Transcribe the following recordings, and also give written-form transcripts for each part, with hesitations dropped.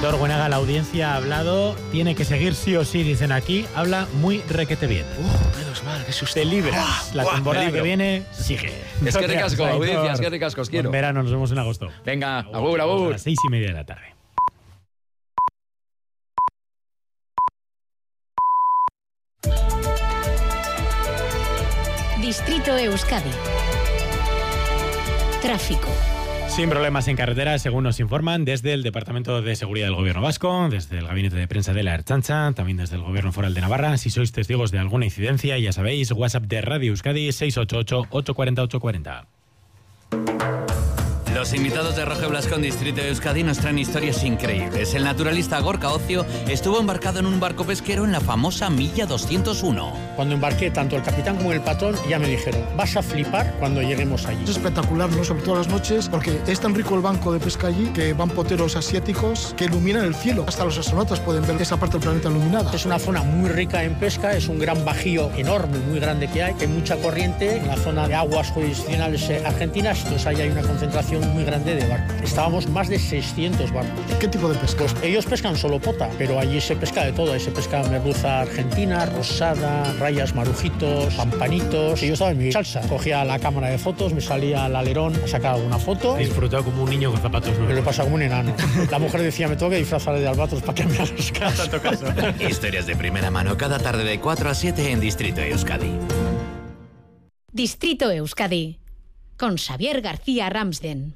Aitor Buenaga, la audiencia ha hablado, tiene que seguir sí o sí, dicen aquí, habla muy requete bien. Menos mal, qué susto. Te libras, la temporada que viene sigue. Es que ricasco, audiencia, es que ricasco, os quiero. En verano, nos vemos en agosto. Venga, agur, agur. A las 6:30 de la tarde. Distrito Euskadi. Tráfico. Sin problemas en carretera, según nos informan desde el Departamento de Seguridad del Gobierno Vasco, desde el Gabinete de Prensa de la Ertzaintza, también desde el Gobierno Foral de Navarra. Si sois testigos de alguna incidencia, ya sabéis, WhatsApp de Radio Euskadi 688-840-840. Los invitados de Roge Blasco en Distrito de Euskadi nos traen historias increíbles. El naturalista Gorka Ocio estuvo embarcado en un barco pesquero en la famosa Milla 201. Cuando embarqué, tanto el capitán como el patrón ya me dijeron, vas a flipar cuando lleguemos allí. Es espectacular, ¿no? Sobre todo las noches, porque es tan rico el banco de pesca allí que van poteros asiáticos que iluminan el cielo. Hasta los astronautas pueden ver esa parte del planeta iluminada. Es una zona muy rica en pesca, es un gran bajío enorme, muy grande que hay mucha corriente en la zona de aguas jurisdiccionales argentinas, entonces ahí hay una concentración muy grande de barcos. Estábamos más de 600 barcos. ¿Qué tipo de pesca? Pues ellos pescan solo pota, pero allí se pesca de todo. Ahí se pesca merluza argentina, rosada, rayas marujitos, pampanitos. Y yo estaba en mi salsa. Cogía la cámara de fotos, me salía al alerón a sacar alguna foto. Disfrutado como un niño con zapatos nuevos. Me lo he pasado como un enano. La mujer decía, me tengo que disfrazar de albatros para que me hagas caso. Historias de primera mano cada tarde de 4 a 7 en Distrito Euskadi. Distrito Euskadi. Con Xavier García Ramsden.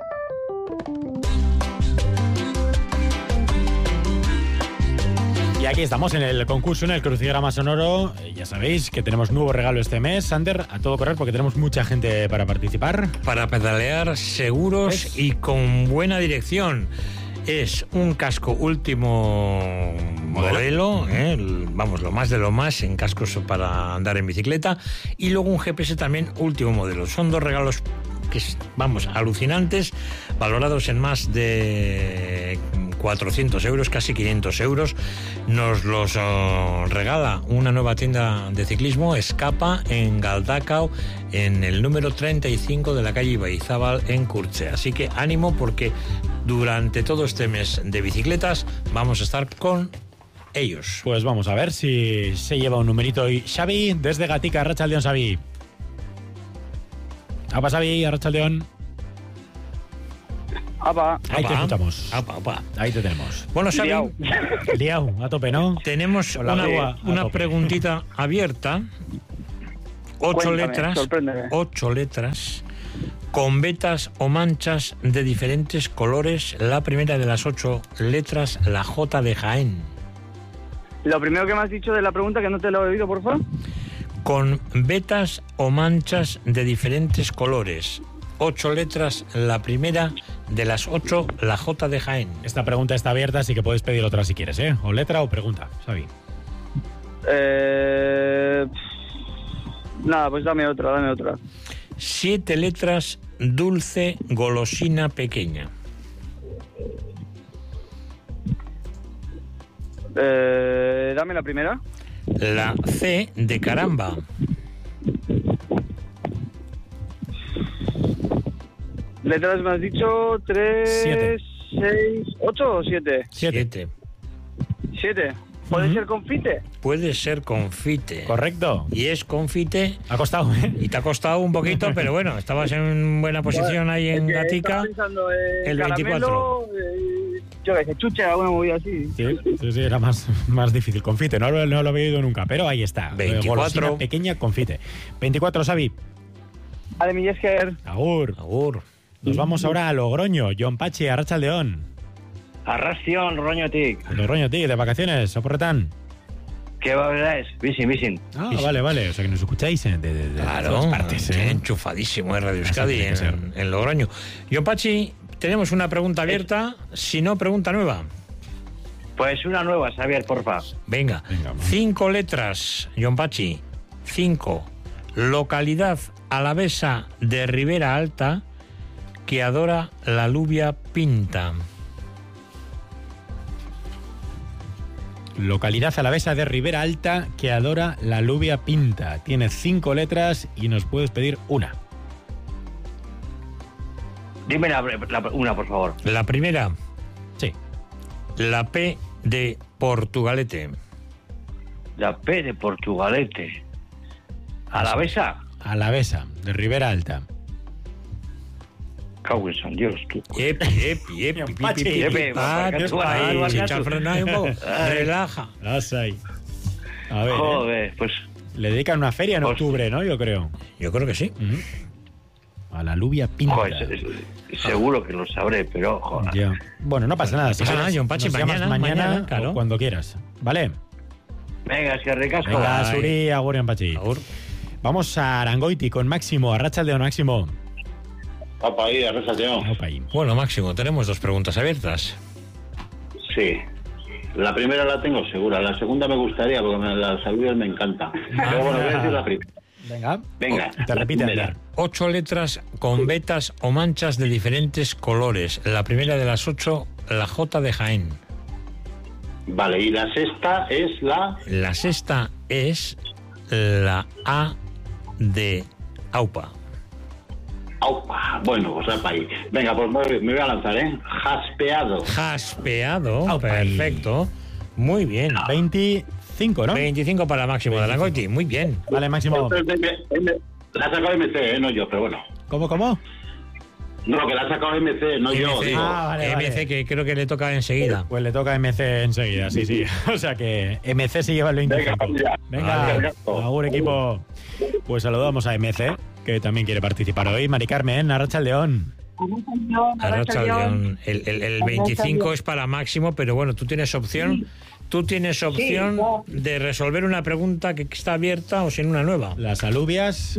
Y aquí estamos en el concurso, en el crucigrama sonoro. Ya sabéis que tenemos nuevo regalo este mes, Sander, a todo correr porque tenemos mucha gente para participar. Para pedalear seguros y con buena dirección. Es un casco último modelo, vamos, lo más de lo más en cascos para andar en bicicleta, y luego un GPS también último modelo. Son dos regalos que, vamos, alucinantes, valorados en más de 400 euros, casi 500 euros. Nos los regala una nueva tienda de ciclismo, Escapa, en Galdakao, en el número 35 de la calle Ibaizábal, en Curche. Así que ánimo, porque durante todo este mes de bicicletas vamos a estar con ellos. Pues vamos a ver si se lleva un numerito hoy. Xavi, desde Gatica, Arratsaldeon, Xavi. Apa, Xavi, Arratsaldeon. Apa. Ahí te escuchamos. Apa. Ahí te tenemos. Bueno, Xavi, liao, a tope, ¿no? tenemos una preguntita abierta. 8 letras. Sorpréndeme. 8 letras. Con vetas o manchas de diferentes colores. La primera de las 8 letras, la J de Jaén. Lo primero que me has dicho de la pregunta, que no te lo he oído, por favor. Con vetas o manchas de diferentes colores. 8 letras, la primera de las 8, la J de Jaén. Esta pregunta está abierta, así que puedes pedir otra si quieres, ¿eh? O letra o pregunta, Xavi. Nada, pues dame otra. 7 letras, dulce, golosina pequeña. Dame la primera. La C de caramba. Letras me has dicho 3, 7. 6, 8 o 7. 7. 7. ¿Puede ser confite? Puede ser confite. Correcto. Y es confite. Ha costado, ¿eh? Y te ha costado un poquito, pero bueno, estabas en buena posición ahí en Gatica. El 24. Yo que sé, chucha, una movida así. Sí, era más difícil. Confite, no lo había oído nunca, pero ahí está. 24. Golosina pequeña, confite. 24, Xavi. Ale Millesker. Agur. Nos vamos ahora a Logroño. Jon Pachi, Arratsaldeon. Arrastión, Roñotic. Logroñotic, de vacaciones, ¿Oporretan? ¿Qué va a ver? Bisin. Ah, vale. O sea que nos escucháis de Claro, todas partes. enchufadísimo en Radio Euskadi, en Logroño. Jon Pachi, tenemos una pregunta abierta, si no, pregunta nueva. Pues una nueva, Xavier, porfa. Venga. 5 letras, Jon Pachi. 5. Localidad alavesa de Ribera Alta que adora la alubia pinta. Localidad alavesa de Ribera Alta que adora la alubia pinta. Tiene 5 letras y nos puedes pedir una. Dime una, por favor. La primera. Sí. La P de Portugalete. La P de Portugalete. Alavesa. Alavesa, de Ribera Alta. Cago en San Dios, tú. Relaja. A ver, Joder, pues... le dedican una feria en octubre, ¿no? Yo creo. Yo creo que sí. A la alubia pinta. Joder, seguro que lo sabré, pero... Joder. Ya. Bueno, no pasa nada. Si pasa nada, quieres, John Pachi, nos llamas mañana, o claro. cuando quieras. ¿Vale? Venga, es que ricasco. Venga, Suri, agur, John Pachi. Agur. Vamos a Arangoiti con Máximo. Arratsaldeon, Máximo. Opa, ahí, arratsaldeon. Opa, ahí. Bueno, Máximo, tenemos 2 preguntas abiertas. Sí. La primera la tengo segura. La segunda me gustaría, porque las alubias me encantan. Pero bueno, voy a decir la primera. Venga. Te repite, Ander. 8 letras con vetas o manchas de diferentes colores. La primera de las 8, la J de Jaén. Vale, y la sexta es la... La sexta es la A de Aupa. Aupa. Bueno, pues apa ahí. Venga, pues me voy a lanzar, ¿eh? Jaspeado. Jaspeado. Aupa. Perfecto. Muy bien. 25, ¿no? 25 para Máximo de Arangoiti. Muy bien. Vale, Máximo. La ha sacado MC, no yo, pero bueno. ¿Cómo? No, que la ha sacado MC, no yo. MC, Digo. vale. MC, que creo que le toca enseguida. Pues le toca a MC enseguida, sí. O sea que MC se lleva el 25. Venga, agur, equipo. Pues saludamos a MC, que también quiere participar hoy. Mari Carmen, arratsaldeon. Arratsaldeon. El 25 es para Máximo, pero bueno, tú tienes opción. Tú tienes opción de resolver una pregunta que está abierta o sin una nueva. Las alubias.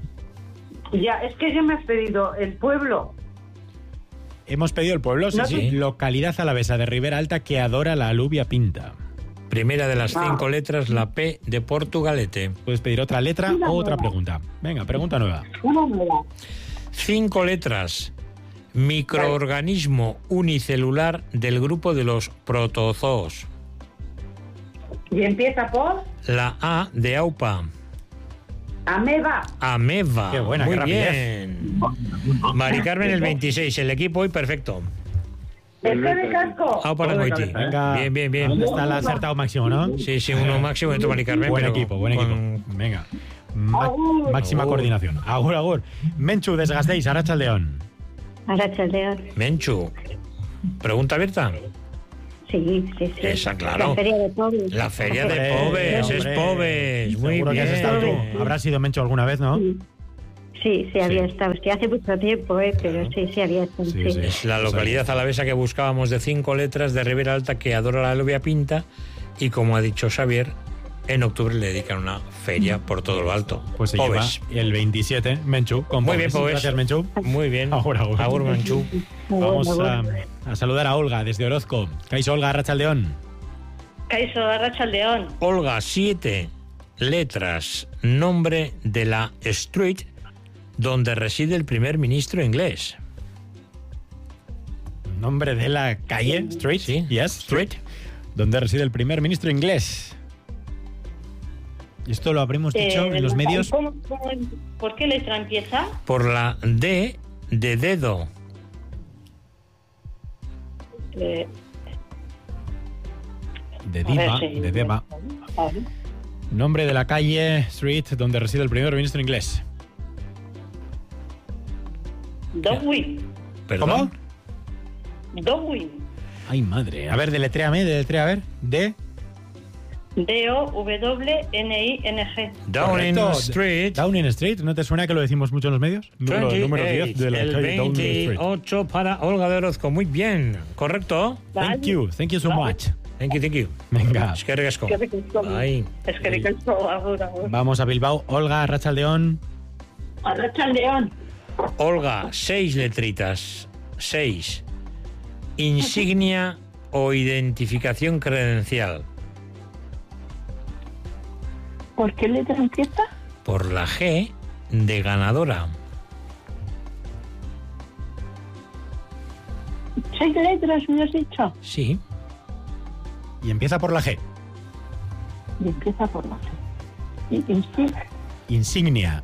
Ya, es que yo me he pedido el pueblo. Hemos pedido el pueblo, sí. Localidad alavesa de Ribera Alta que adora la alubia pinta. Primera de las 5 letras, la P de Portugalete. Puedes pedir otra letra o otra pregunta. Venga, pregunta nueva. Una nueva. 5 letras. Microorganismo unicelular del grupo de los protozoos. ¿Y empieza por? La A de Aupa. Ameba. Ameba. Qué buena, muy qué rapidez. bien. Mari Carmen el 26, el equipo hoy perfecto. Es que de casco. Aupa Arangoiti. Venga. Bien. ¿Dónde está el acertado Máximo, no? Sí, uno Máximo y otro Mari Carmen. Buen pero equipo. Venga. Agur. Máxima coordinación. Agur. Menchu, desgastéis, arratsaldeon. Arratsaldeon. Menchu, ¿pregunta abierta? Sí. Esa, claro. La feria de Pobes. La feria de Pobes, es Pobes. Muy Seguro bien. que has estado tú. Habrás sido Menchu alguna vez, ¿no? Sí, había estado. Sí, hace mucho tiempo, pero sí había estado. Sí. Es la localidad alavesa que buscábamos de 5 letras de Ribera Alta que adora la alubia pinta y como ha dicho Xavier, en octubre le dedican una feria por todo lo alto. Pues se Pobes. lleva el 27, Menchu. Con Muy bien, Pobes. Pobes. Gracias, Menchu. Muy bien. Agur, Menchu. Vamos a saludar a Olga desde Orozco. Kaixo, Olga, arratsaldeon. Kaixo, arratsaldeon. Olga, 7 letras, nombre de la street donde reside el primer ministro inglés. Nombre de la calle, street, Sí. Yes, street, donde reside el primer ministro inglés. Y esto lo habremos dicho en los medios. ¿Por qué letra empieza? Por la D de dedo. De diva, de deva. Nombre de la calle, street, donde reside el primer ministro inglés. Downing. ¿Perdón? Downing. Ay, madre. A ver, deletréame, a ver. D. D-O-W-N-I-N-G. Downing Correcto. Street. Downing Street, ¿no te suena que lo decimos mucho en los medios? Número 10 de la el calle Downing Street. 28 para Olga de Orozco. Muy bien. ¿Correcto? Thank you so much. Thank you. Venga, Es que ricasco. Ay. Es que ricasco, agur. vamos a Bilbao. Olga, arratsaldeon. Arratsaldeon. Olga, 6 letritas. 6. Insignia o identificación credencial. ¿Por qué letra empieza? Por la G de ganadora. 6 letras, me has dicho. Sí. Y empieza por la G. Y empieza por la G. Y Insignia,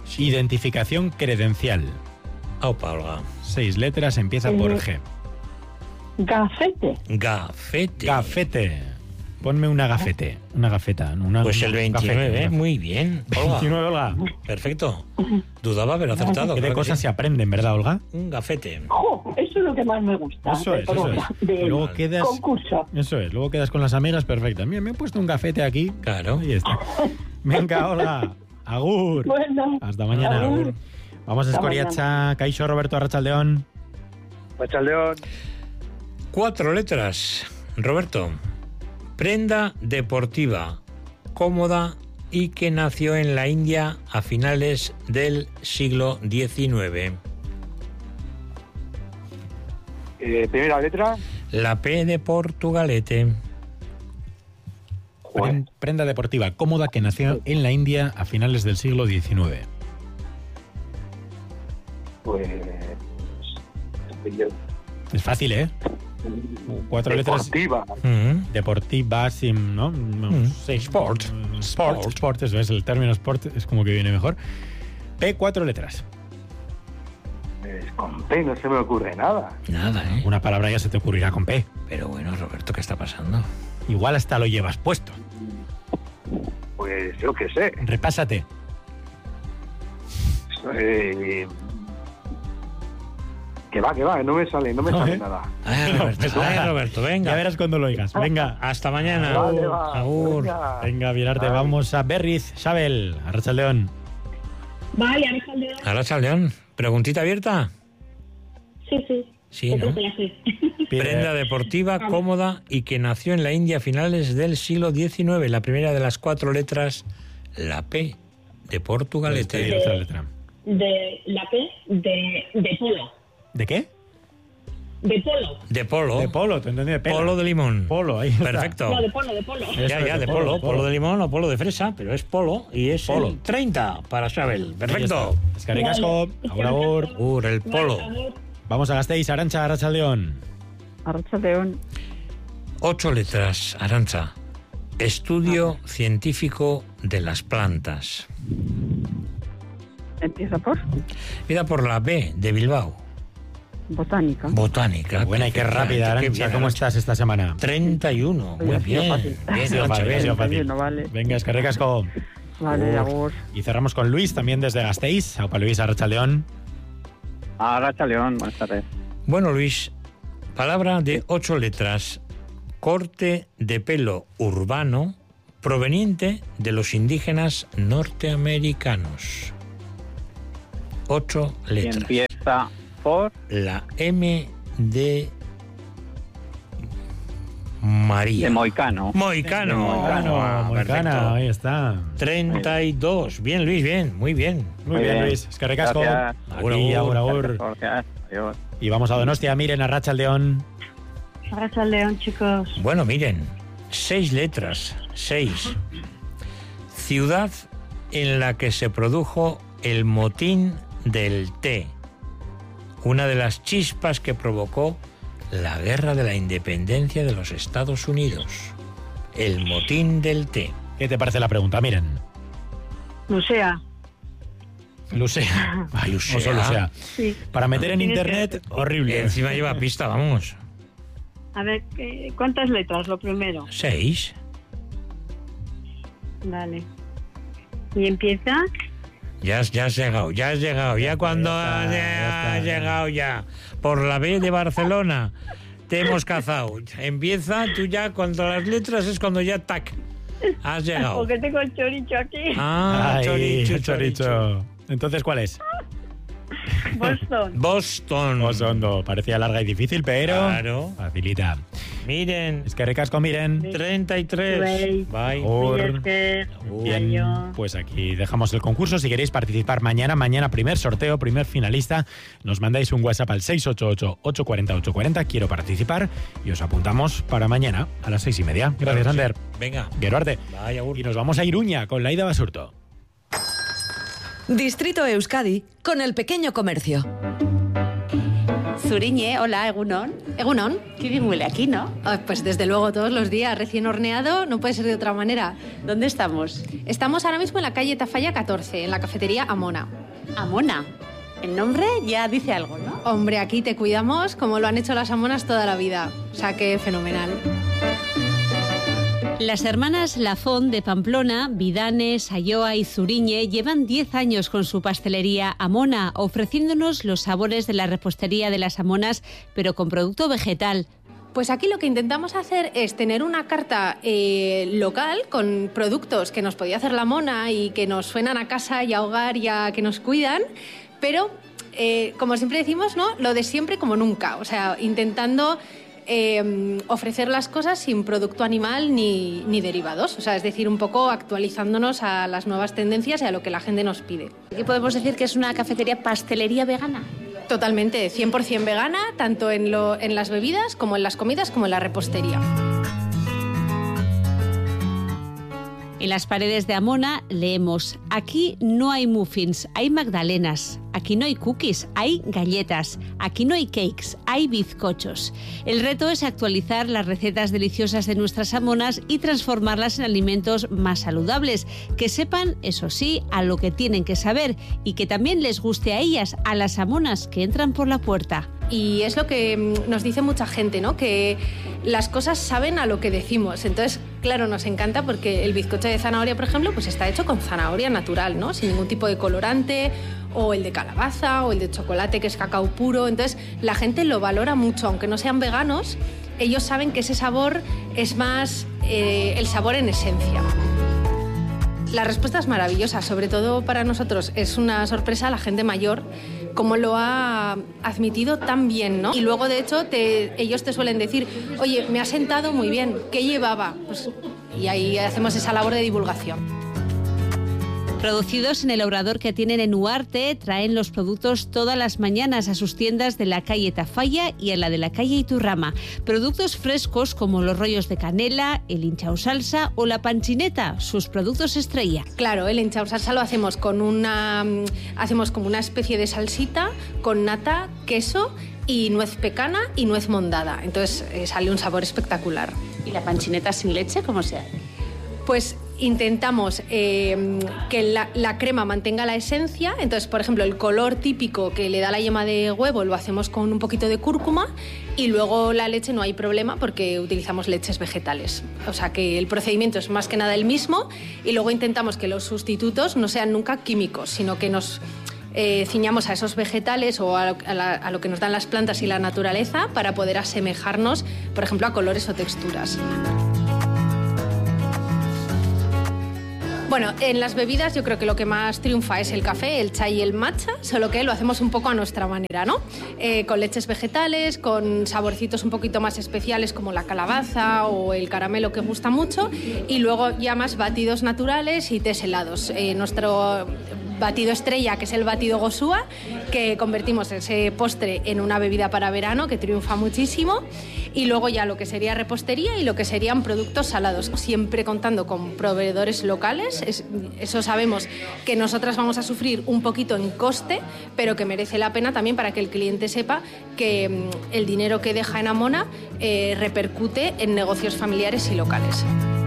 identificación credencial. Aupa, Olga. 6 letras, empieza por G. Gafete. Gafete. Ponme una gafete. Una gafeta. Pues el 29, gafete. Muy bien. Olga. 29, Olga. Perfecto. Dudaba, pero acertado. ¿Qué de cosas se aprenden, verdad, Olga? Un gafete. Eso es lo que más me gusta. Eso es. De Luego quedas... concurso. Eso es. Luego quedas con las amigas, perfecto. Mira, me he puesto un gafete aquí. Claro. Ahí está. Venga, Olga. Agur. Bueno. Hasta mañana. Agur. Vamos a Hasta Escoriacha. Caixo, Roberto, Arratsaldeón. Arratsaldeón. 4 letras. Roberto. Prenda deportiva, cómoda y que nació en la India a finales del siglo XIX. Primera letra. La P de Portugalete. Prenda deportiva cómoda que nació en la India a finales del siglo XIX. Pues... Es fácil, ¿eh? 4 letras. Deportiva. Deportiva, sim, ¿no? Sí. Sport, eso es, el término sport es como que viene mejor. P, 4 letras. Con P no se me ocurre nada. Nada, ¿eh? Una palabra ya se te ocurrirá con P. Pero bueno, Roberto, ¿qué está pasando? Igual hasta lo llevas puesto. Pues yo qué sé. Repásate. Que va, no me sale nada. Roberto, venga. Ya verás cuando lo oigas. Venga. Hasta mañana. Vale, va. Agur. Venga, Virarte, vamos a Berriz. Xabel, Arratsaldeón. Vale, Arratsaldeón. Arratsaldeón. ¿Preguntita abierta? Sí. Sí, ¿no? Prenda deportiva, cómoda y que nació en la India a finales del siglo XIX. La primera de las 4 letras, la P de Portugalete. Otra letra. De la P de polo. ¿De qué? De polo. De polo. De polo, te entendí. De pela. Polo de limón. Polo, ahí está. Perfecto. No, de polo. Ya, de polo. Polo de limón o polo de fresa, pero es polo y es polo. el 30 para Xabel. Perfecto. Es que ricasco. Agur. El polo. Vamos a Gasteiz, Arantxa, Arratsaldeón. Arratsaldeón. 8 letras, Arantxa. Estudio científico de las plantas. ¿Empieza por? Mira por la B de Bilbao. Botánica. Botánica. Buena y qué rápida, Arantxa. ¿Cómo estás esta semana? 31. Muy bien. Bien, fácil. Vale. Venga, es que ricasco. Vale, agur. Y cerramos con Luis, también desde Gasteiz. Aupa Luis, Arratsaldeón. Arratsaldeón, buenas tardes. Bueno, Luis, palabra de 8 letras. Corte de pelo urbano proveniente de los indígenas norteamericanos. 8 letras. Y empieza por... La M de María. De Moicano. Moicana, ahí está. 32. Bien, Luis, bien, muy bien. Muy bien, Luis. Es que ricasco. Agur. Adiós. Y vamos a Donostia, miren, Arratsaldeón. Arratsaldeón, chicos. Bueno, miren, 6 letras, 6. Ciudad en la que se produjo el motín del té, una de las chispas que provocó la guerra de la independencia de los Estados Unidos. El motín del té. ¿Qué te parece la pregunta? Miren. Lucea. Lucea. Ay, Lucea. Oso Lucea. Sí. Para meter en internet, horrible. Encima lleva pista, vamos. A ver, ¿cuántas letras? Lo primero. 6. Vale. ¿Y empieza? Ya has llegado. Ya cuando has llegado ya. Por la B de Barcelona. Te hemos cazado. Empieza tú ya cuando las letras es cuando ya tac. Has llegado. Porque tengo el chorizo aquí. Ah, chorizo. Entonces, ¿cuál es? Boston. No, parecía larga y difícil, pero claro. Facilita. Miren. Es que ricasco, miren. 33. Bye. Bien, pues aquí dejamos el concurso. Si queréis participar mañana primer sorteo, primer finalista, nos mandáis un WhatsApp al 688-840-840. Quiero participar y os apuntamos para mañana a las 6:30. Gracias, Ander. Venga. Geruarte. Vaya, y nos vamos a Iruña con Laida Basurto. Distrito Euskadi con el pequeño comercio. Zuriñe, hola, Egunon. Egunon, qué bien huele aquí, ¿no? Pues desde luego todos los días, recién horneado, no puede ser de otra manera. ¿Dónde estamos? Estamos ahora mismo en la calle Tafalla 14, en la cafetería Amona. ¿Amona? El nombre ya dice algo, ¿no? Hombre, aquí te cuidamos como lo han hecho las amonas toda la vida. O sea, que fenomenal. Las hermanas Lafón de Pamplona, Vidanes, Ayoa y Zuriñe llevan 10 años con su pastelería Amona, ofreciéndonos los sabores de la repostería de las amonas, pero con producto vegetal. Pues aquí lo que intentamos hacer es tener una carta local con productos que nos podía hacer la Amona y que nos suenan a casa y a hogar y a que nos cuidan, pero como siempre decimos, ¿no? Lo de siempre como nunca, o sea, intentando ofrecer las cosas sin producto animal ni derivados, o sea, es decir, un poco actualizándonos a las nuevas tendencias y a lo que la gente nos pide. ¿Qué podemos decir que es una cafetería pastelería vegana? Totalmente, 100% vegana, tanto en las bebidas como en las comidas como en la repostería. En las paredes de Amona leemos: aquí no hay muffins, hay magdalenas. Aquí no hay cookies, hay galletas. Aquí no hay cakes, hay bizcochos. El reto es actualizar las recetas deliciosas de nuestras amonas y transformarlas en alimentos más saludables, que sepan, eso sí, a lo que tienen que saber y que también les guste a ellas, a las amonas que entran por la puerta. Y es lo que nos dice mucha gente, ¿no? Que las cosas saben a lo que decimos. Entonces, claro, nos encanta porque el bizcocho de zanahoria, por ejemplo, pues está hecho con zanahoria natural, ¿no? Sin ningún tipo de colorante, o el de calabaza, o el de chocolate, que es cacao puro. Entonces, la gente lo valora mucho, aunque no sean veganos, ellos saben que ese sabor es más el sabor en esencia. La respuesta es maravillosa, sobre todo para nosotros es una sorpresa la gente mayor, cómo lo ha admitido tan bien, ¿no? Y luego, de hecho, ellos te suelen decir: oye, me ha sentado muy bien, ¿qué llevaba? Pues, y ahí hacemos esa labor de divulgación. Producidos en el obrador que tienen en Huarte, traen los productos todas las mañanas a sus tiendas de la calle Tafalla y en la de la calle Iturrama. Productos frescos como los rollos de canela, el hinchao salsa o la panchineta, sus productos estrella. Claro, el hinchao salsa lo hacemos hacemos como una especie de salsita con nata, queso y nuez pecana y nuez mondada. Entonces sale un sabor espectacular. ¿Y la panchineta sin leche cómo se hace? Pues intentamos que la crema mantenga la esencia. Entonces, por ejemplo, el color típico que le da la yema de huevo lo hacemos con un poquito de cúrcuma, y luego la leche no hay problema porque utilizamos leches vegetales. O sea que el procedimiento es más que nada el mismo, y luego intentamos que los sustitutos no sean nunca químicos, sino que nos ciñamos a esos vegetales o a lo que nos dan las plantas y la naturaleza para poder asemejarnos, por ejemplo, a colores o texturas. Bueno, en las bebidas yo creo que lo que más triunfa es el café, el chai y el matcha, solo que lo hacemos un poco a nuestra manera, ¿no? Con leches vegetales, con saborcitos un poquito más especiales como la calabaza o el caramelo, que gusta mucho, y luego ya más batidos naturales y tés helados. Nuestro batido estrella, que es el batido Gosúa, que convertimos ese postre en una bebida para verano que triunfa muchísimo, y luego ya lo que sería repostería y lo que serían productos salados, siempre contando con proveedores locales. Eso sabemos que nosotras vamos a sufrir un poquito en coste, pero que merece la pena también para que el cliente sepa que el dinero que deja en Amona repercute en negocios familiares y locales.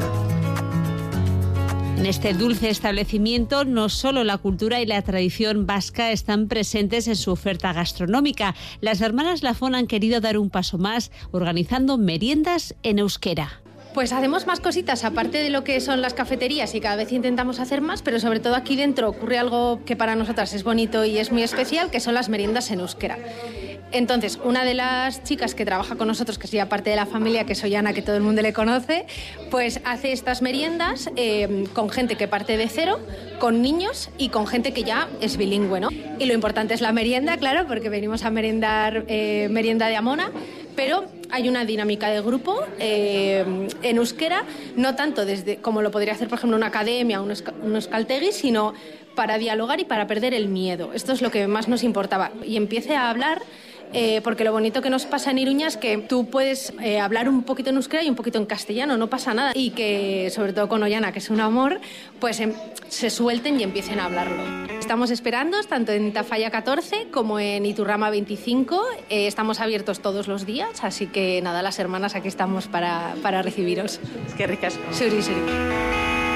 En este dulce establecimiento no solo la cultura y la tradición vasca están presentes en su oferta gastronómica. Las hermanas Lafón han querido dar un paso más organizando meriendas en euskera. Pues hacemos más cositas aparte de lo que son las cafeterías, y cada vez intentamos hacer más, pero sobre todo aquí dentro ocurre algo que para nosotras es bonito y es muy especial, que son las meriendas en euskera. Entonces, una de las chicas que trabaja con nosotros, que es ya parte de la familia, que soy Ana, que todo el mundo le conoce, pues hace estas meriendas con gente que parte de cero, con niños y con gente que ya es bilingüe, ¿no? Y lo importante es la merienda, claro, porque venimos a merendar merienda de Amona, pero hay una dinámica de grupo en euskera, no tanto desde como lo podría hacer, por ejemplo, una academia o un euskaltegi, sino para dialogar y para perder el miedo. Esto es lo que más nos importaba. Y empiece a hablar, porque lo bonito que nos pasa en Iruña es que tú puedes hablar un poquito en euskera y un poquito en castellano, no pasa nada. Y que, sobre todo con Ollana, que es un amor, pues se suelten y empiecen a hablarlo. Estamos esperando tanto en Tafalla 14 como en Iturrama 25. Estamos abiertos todos los días, así que nada, las hermanas aquí estamos para recibiros. Es que ricas. Suri, suri.